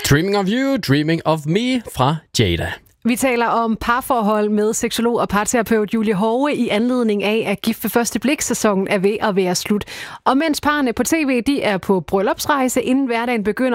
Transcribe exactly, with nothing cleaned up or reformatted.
Dreaming of You, Dreaming of Me fra Jada. Vi taler om parforhold med seksolog og parterapeut Julie Hove i anledning af, at Gift ved første blik-sæsonen er ved at være slut. Og mens parerne på tv de er på bryllupsrejse, inden hverdagen begynder,